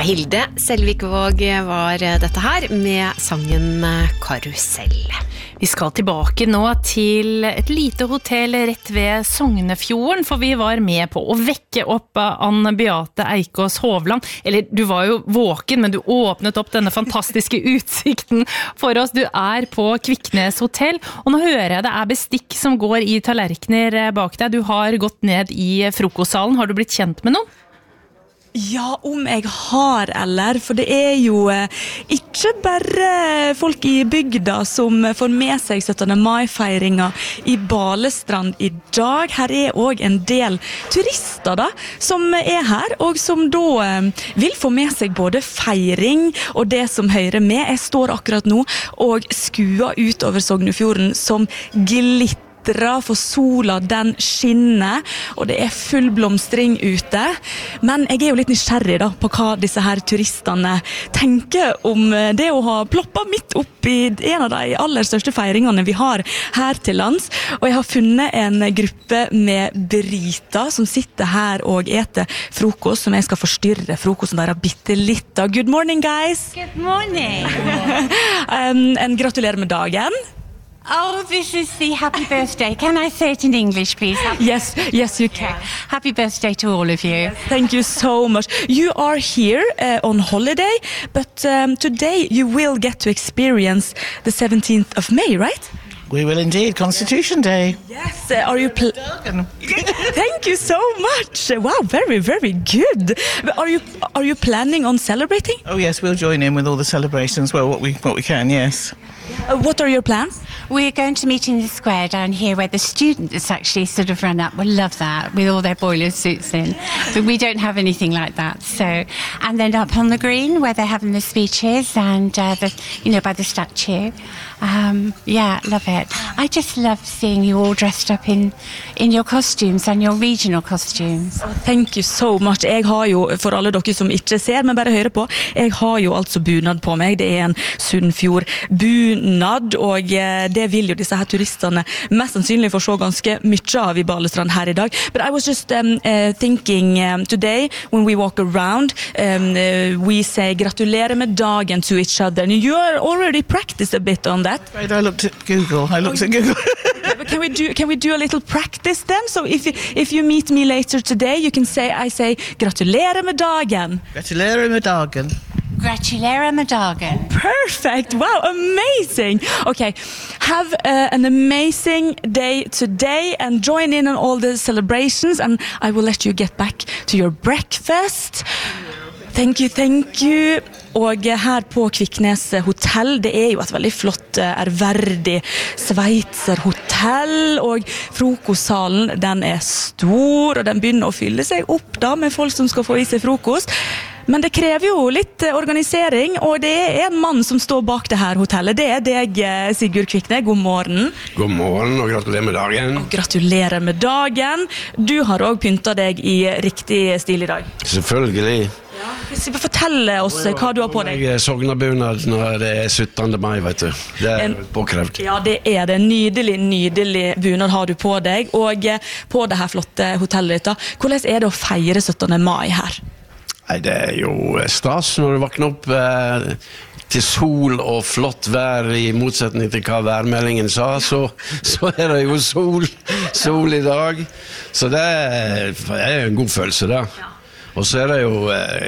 Hilde Selvikvåg var dette her med sangen Karusell. Vi skal tilbake nå til et lite hotell rett ved Sognefjorden, for vi var med på å vekke opp Anne Beate Eikås Hovland. Eller, du var jo våken, men du åpnet opp denne fantastiske utsikten for oss. Du på Kviknes hotell, og nå hører jeg det bestikk som går i tallerkener bak deg. Du har gått ned i frokostsalen. Har du blitt kjent med noen? Ja, om jeg har, eller, for det jo ikke bare folk i bygda som får med seg 17. mai-feiringa i Balestrand i dag. Her også en del turister da, som her, og som da vil få med seg både feiring og det som hører med. Jeg står akkurat nå og skuer ut over Sognefjorden som glitter, for sola den skinner, og det full blomstring ute. Men jeg jo litt nysgjerrig da, på hva disse her turistene tenker om det å ha ploppet midt opp i en av de aller største feiringene vi har her til lands. Og jeg har funnet en gruppe med briter som sitter her og eter frokost, som jeg skal forstyrre frokosten der bitte litt. Good morning, guys! Good morning! En gratulerer med dagen. Oh, this is the happy birthday. Can I say it in English, please? Yes, you can. Happy birthday to all of you. Thank you so much. You are here on holiday, but today you will get to experience the 17th of May, right? We will indeed, Constitution Day. Yes, are you... Thank you so much. Wow, very, very good. Are you planning on celebrating? Oh yes, we'll join in with all the celebrations. Well, what we can, yes. What are your plans? We're going to meet in the square down here where the students actually sort of run up. We'll love that with all their boiler suits in. But we don't have anything like that. So, and then up on the green where they're having the speeches and by the statue. Yeah, love it. I just love seeing you all dressed up in your costumes and your regional costumes. Thank you so much. Jeg har jo, for alle dere som ikke ser, men bare hører på, jeg har jo altså bunad på meg. Det en Sunnfjord bunad, og det vil jo disse her turistene mest sannsynlig få se ganske mye av i Balestrand her i dag. But I was just thinking today, when we walk around, we say gratulerer med dagen to each other. And you are already practiced a bit on that. Right, I looked at Google. Can we do a little practice then? So if you meet me later today, you can say, I say gratulerer med dagen. Gratulerer med dagen. Gratulerer med dagen. Perfect. Wow, amazing. Okay, have an amazing day today and join in on all the celebrations, and I will let you get back to your breakfast. Thank you. Og her på Kviknes hotell, det jo et veldig flott, ærverdig Sveitser hotell, og frokostsalen, den stor, og den begynner å fylle seg opp da med folk som skal få i seg frokost. Men det krever jo litt organisering, og det en mann som står bak det her hotellet. Det deg, Sigurd Kvikne. God morgen. God morgen, og gratulerer med dagen. Og gratulerer med dagen. Du har også pyntet deg i riktig stil i dag. Selvfølgelig. Ja. Fortell oss hva du har på deg. Jeg sognabunad når det 17. mai, vet du. Det påkrevd. Ja, det det. Nydelig bunad har du på deg, og på det her flotte hotellet ditt. Hvordan det å feire 17. mai her? Nei, det jo stas når du vakner opp til sol og flott vær, i motsetning til hva værmeldingen sa, så det jo sol i dag. Så det en god følelse da. Og så det jo,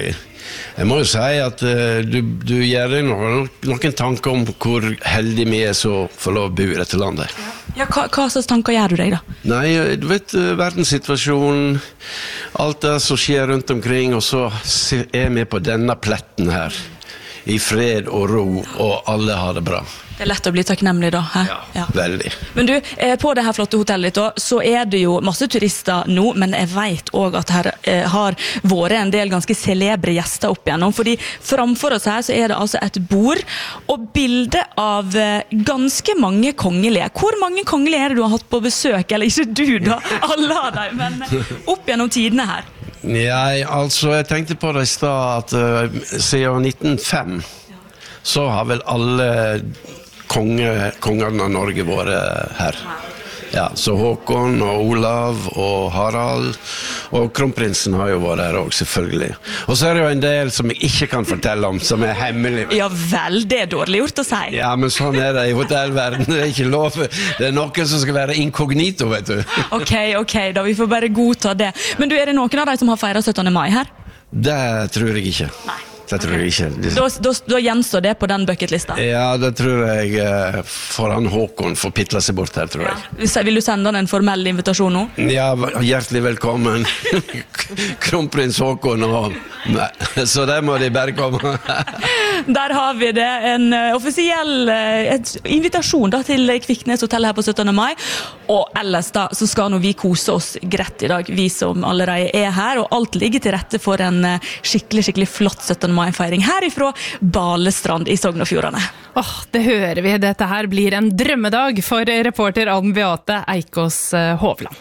jeg må jo si at du gjør deg noen tanker om hvor heldig vi så for lov å bo i dette landet. Ja, hva slags tanker gjør du deg da? Nei, du vet, verdenssituasjonen, alt det som skjer rundt omkring, og så vi på denne pletten her, i fred og ro, og alle har det bra. Det lett å bli takknemlig da, her? Ja, veldig. Men du, på det her flotte hotellet ditt da, så det jo masse turister nå, men jeg vet også at her har vært en del ganske celebre gjester opp igjennom, fordi framfor oss her så det altså et bord og bilde av ganske mange kongelige. Hvor mange kongelige det du har hatt på besøk? Eller ikke du da, alle av dem, men opp gjennom tidene her. Nei, altså jeg tenkte på det i sted at siden 1905 så har vel alle kongene av Norge vært her. Ja, så Håkon og Olav og Harald og kronprinsen har jo vært her også, selvfølgelig. Og så er det jo en del som jeg ikke kan fortelle om, som er hemmelig. Ja vel, det er dårlig gjort å si. Ja, men sånn er det i hotellverden. Det er ikke lov. Det er noen som skal være inkognito, vet du. Ok, da vi får bare godta det. Men du, er det noen av de som har feiret 17. mai her? Det tror jeg ikke. Nei. Det tror jeg ikke. Da gjenstår det på den bucketlista. Ja, det tror jeg foran Håkon får pitla seg bort her, tror jeg. Vil du sende han en formell invitasjon nå? Ja, hjertelig velkommen. Kronprins Håkon og... Så der må de bare komme. Der har vi det, en offisiell invitasjon da, til Kviknes Hotel her på 17. mai. Og ellers da, så skal nå vi kose oss greit i dag, vi som allerede er her, og alt ligger til rette for en skikkelig flott 17. mai-feiring herifra Balestrand i Sogn og Fjordane. Det hører vi. Dette her blir en drømmedag for reporter Ann Beate Eikås Hovland.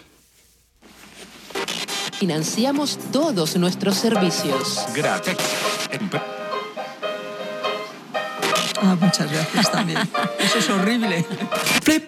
Financiamos todos nuestros servicios. Gracias. Muchas gracias también. Eso es horrible.